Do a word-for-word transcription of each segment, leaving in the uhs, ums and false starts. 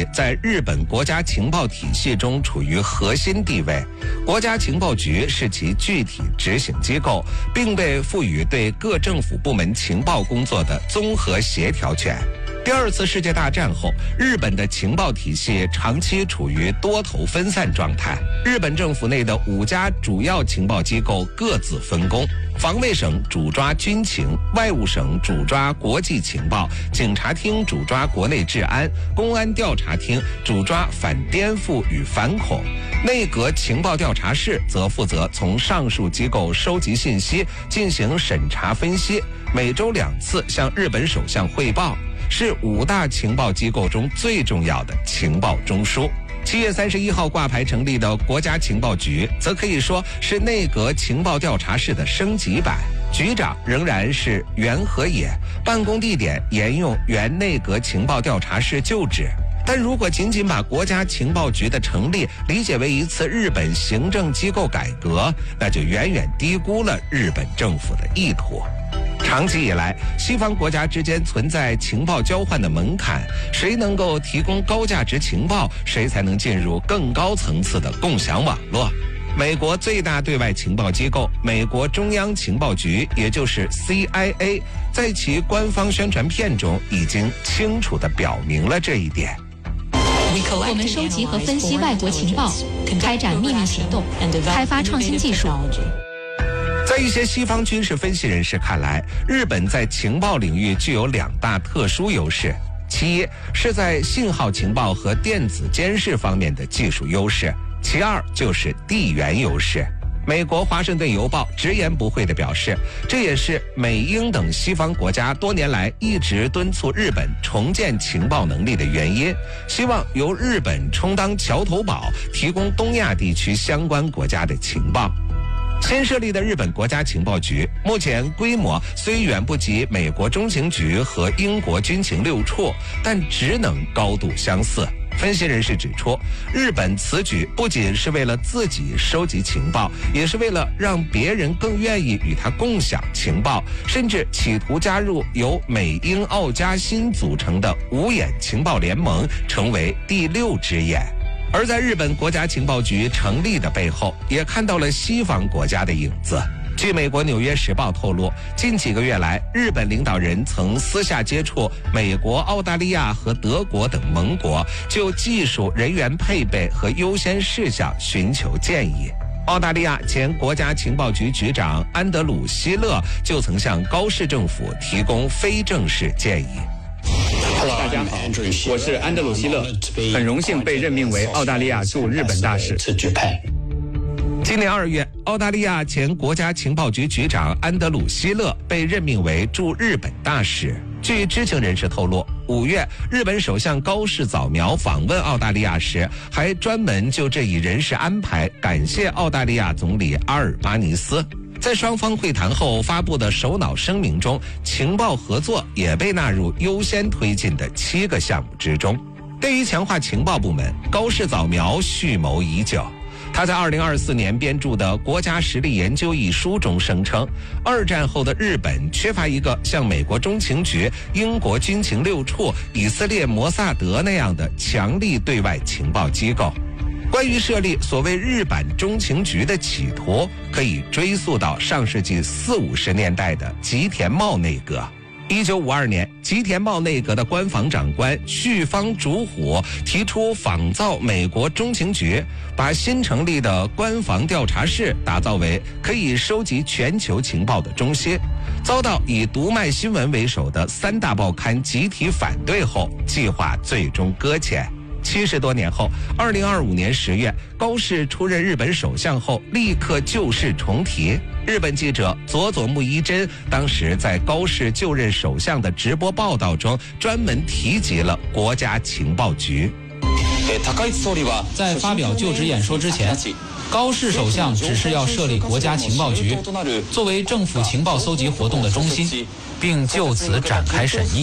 在日本国家情报体系中处于核心地位，国家情报局是其具体执行机构，并被赋予对各政府部门情报工作的综合协调权。第二次世界大战后，日本的情报体系长期处于多头分散状态。日本政府内的五家主要情报机构各自分工，防卫省主抓军情，外务省主抓国际情报，警察厅主抓国内治安，公安调查厅主抓反颠覆与反恐，内阁情报调查室则负责从上述机构收集信息，进行审查分析，每周两次向日本首相汇报，是五大情报机构中最重要的情报中枢。七月三十一号挂牌成立的国家情报局，则可以说是内阁情报调查室的升级版。局长仍然是原和也，办公地点沿用原内阁情报调查室旧址。但如果仅仅把国家情报局的成立理解为一次日本行政机构改革，那就远远低估了日本政府的意图。长期以来，西方国家之间存在情报交换的门槛，谁能够提供高价值情报，谁才能进入更高层次的共享网络。美国最大对外情报机构美国中央情报局，也就是 C I A， 在其官方宣传片中已经清楚地表明了这一点。 我们收集和分析外国情报，开展秘密行动，开发创新技术。 在一些西方军事分析人士看来，日本在情报领域具有两大特殊优势，其一是在信号情报和电子监视方面的技术优势，其二就是地缘优势。美国《华盛顿邮报》直言不讳地表示，这也是美英等西方国家多年来一直敦促日本重建情报能力的原因，希望由日本充当桥头堡，提供东亚地区相关国家的情报。新设立的日本国家情报局，目前规模虽远不及美国中情局和英国军情六处，但职能高度相似。分析人士指出，日本此举不仅是为了自己收集情报，也是为了让别人更愿意与他共享情报，甚至企图加入由美英澳加新组成的五眼情报联盟，成为第六只眼。而在日本国家情报局成立的背后，也看到了西方国家的影子。据美国《纽约时报》透露，近几个月来，日本领导人曾私下接触美国、澳大利亚和德国等盟国，就技术、人员配备和优先事项寻求建议。澳大利亚前国家情报局局长安德鲁·希勒就曾向高市政府提供非正式建议。 大家好，我是安德鲁·希勒，很荣幸被任命为澳大利亚驻日本大使。 今年二月，澳大利亚前国家情报局局长安德鲁·希勒被任命为驻日本大使。据知情人士透露，五月日本首相高市早苗访问澳大利亚时，还专门就这一人事安排感谢澳大利亚总理阿尔巴尼斯。在双方会谈后发布的首脑声明中，情报合作也被纳入优先推进的七个项目之中。对于强化情报部门，高市早苗蓄谋已久。他在二零二四年编著的《国家实力研究》一书中声称，二战后的日本缺乏一个像美国中情局、英国军情六处、以色列摩萨德那样的强力对外情报机构。关于设立所谓日版中情局的企图，可以追溯到上世纪四五十年代的吉田茂内阁。一九五二年，吉田茂内阁的官房长官绪方竹虎提出仿造美国中情局，把新成立的官房调查室打造为可以收集全球情报的中心。遭到以读卖新闻为首的三大报刊集体反对后，计划最终搁浅。七十多年后，二零二五年十月，高市出任日本首相后，立刻旧事重提。日本记者佐佐木一真当时在高市就任首相的直播报道中，专门提及了国家情报局。 在发表就职演说之前，高市首相只是要设立国家情报局，作为政府情报搜集活动的中心，并就此展开审议。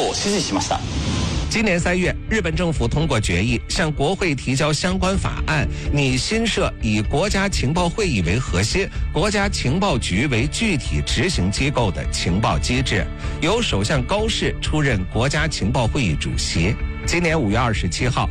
今年三月，日本政府通过决议，向国会提交相关法案，拟新设以国家情报会议为核心、国家情报局为具体执行机构的情报机制，由首相高市出任国家情报会议主席。今年五月二十七号，